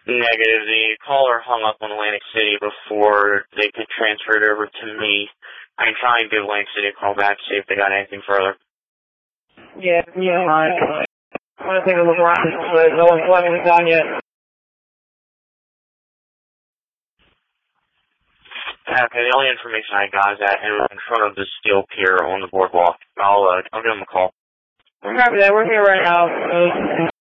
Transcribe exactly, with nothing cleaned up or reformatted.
Negative. The caller hung up on Atlantic City before they could transfer it over to me. I can try and give Atlantic City a call back, see if they got anything further. Yeah, yeah, right. I'm gonna take a look around this place. No one's letting me down yet. Okay, the only information I got is that in front of the steel pier on the boardwalk. I'll, uh, I'll give them a call. We're happy that we're here right now.